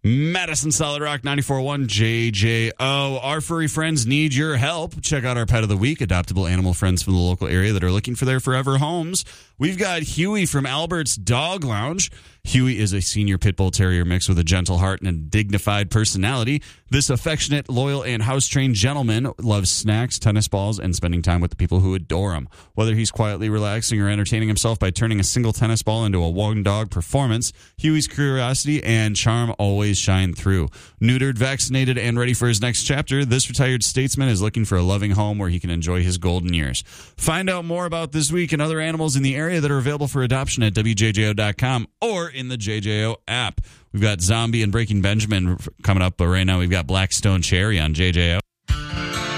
Madison Solid Rock 94.1 JJO. Our furry friends need your help. Check out our pet of the week, adoptable animal friends from the local area that are looking for their forever homes. We've got Huey from Albert's Dog Lounge. Huey is a senior pit bull terrier mix with a gentle heart and a dignified personality. This affectionate, loyal, and house-trained gentleman loves snacks, tennis balls, and spending time with the people who adore him. Whether he's quietly relaxing or entertaining himself by turning a single tennis ball into a one-dog performance, Huey's curiosity and charm always shine through. Neutered, vaccinated, and ready for his next chapter, this retired statesman is looking for a loving home where he can enjoy his golden years. Find out more about this week and other animals in the area that are available for adoption at WJJO.com or in the JJO app. We've got Zombie and Breaking Benjamin coming up, but right now we've got Blackstone Cherry on JJO.